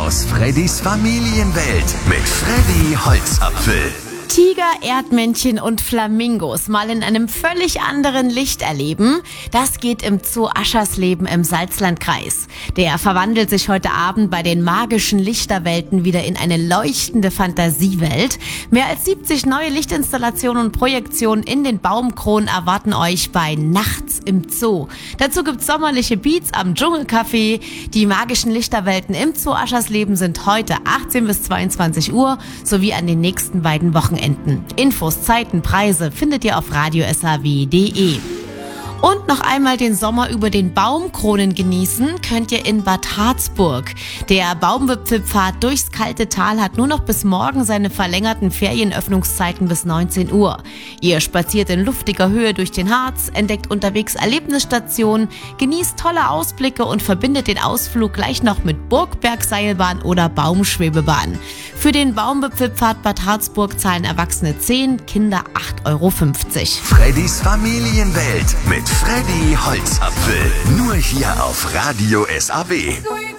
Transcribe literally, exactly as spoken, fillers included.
aus Freddys Familienwelt mit Freddy Holzapfel. Tiger, Erdmännchen und Flamingos mal in einem völlig anderen Licht erleben, das geht im Zoo Aschersleben im Salzlandkreis. Der verwandelt sich heute Abend bei den magischen Lichterwelten wieder in eine leuchtende Fantasiewelt. Mehr als siebzig neue Lichtinstallationen und Projektionen in den Baumkronen erwarten euch bei Nachts im Zoo. Dazu gibt's sommerliche Beats am Dschungelcafé. Die magischen Lichterwelten im Zoo Aschersleben sind heute achtzehn bis zweiundzwanzig Uhr sowie an den nächsten beiden Wochenenden. Infos, Zeiten, Preise findet ihr auf radio s h w punkt d e. Und noch einmal den Sommer über den Baumkronen genießen könnt ihr in Bad Harzburg. Der Baumwipfelpfad durchs kalte Tal hat nur noch bis morgen seine verlängerten Ferienöffnungszeiten bis neunzehn Uhr. Ihr spaziert in luftiger Höhe durch den Harz, entdeckt unterwegs Erlebnisstationen, genießt tolle Ausblicke und verbindet den Ausflug gleich noch mit Burgbergseilbahn oder Baumschwebebahn. Für den Baumwipfelpfad Bad Harzburg zahlen Erwachsene zehn, Kinder acht Euro fünfzig. Freddys Familienwelt mit Freddy Holzapfel. Nur hier auf Radio S A W.